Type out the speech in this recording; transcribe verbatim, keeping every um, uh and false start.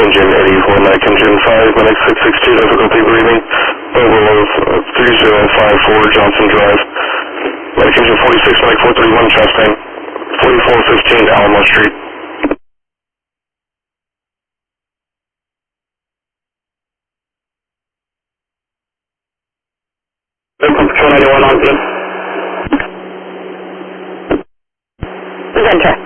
engine eighty-four, Mac engine five, Medic six six two, difficulty breathing, overload three zero five four, Johnson Drive, Medic engine forty-six, Medic four thirty-one, chest pain, forty-four fifteen, Alamo Street. two ninety-one on good. Presenter.